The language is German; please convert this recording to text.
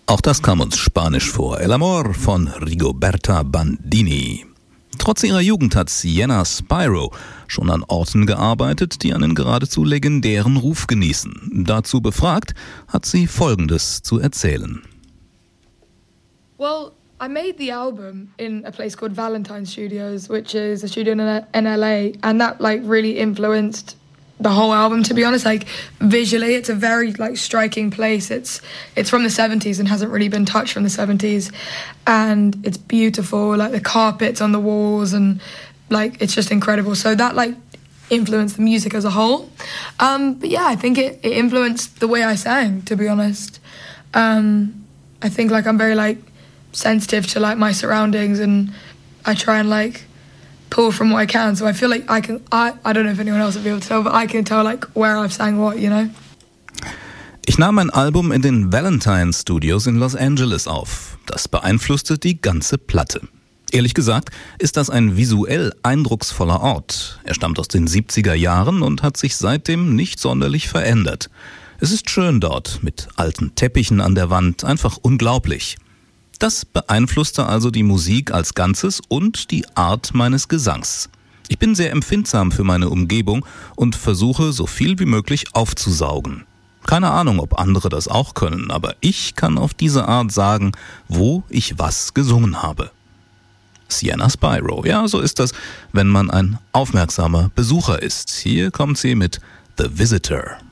Auch das kam uns spanisch vor. El Amor von Rigoberta Bandini. Trotz ihrer Jugend hat Sienna Spyro schon an Orten gearbeitet, die einen geradezu legendären Ruf genießen. Dazu befragt, hat sie Folgendes zu erzählen. Well, I made the album in a place called Valentine Studios, which is a studio in LA, and that really influenced the whole album, to be honest. Visually, it's a very striking place. It's from the 70s and hasn't really been touched from the 70s, and it's beautiful, the carpets on the walls, and it's just incredible. So that influenced the music as a whole. But yeah, I think it influenced the way I sang, to be honest. I think I'm very sensitive to my surroundings, and I try and pull from what I can. So I feel I don't know if anyone else will be able to tell, but I can tell where I've sang what, you know. Ich nahm mein Album in den Valentine Studios in Los Angeles auf. Das beeinflusste die ganze Platte. Ehrlich gesagt ist das ein visuell eindrucksvoller Ort. Er stammt aus den 70er Jahren und hat sich seitdem nicht sonderlich verändert. Es ist schön dort, mit alten Teppichen an der Wand, einfach unglaublich. Das beeinflusste also die Musik als Ganzes und die Art meines Gesangs. Ich bin sehr empfindsam für meine Umgebung und versuche, so viel wie möglich aufzusaugen. Keine Ahnung, ob andere das auch können, aber ich kann auf diese Art sagen, wo ich was gesungen habe. Sienna Spyro, ja, so ist das, wenn man ein aufmerksamer Besucher ist. Hier kommt sie mit The Visitor.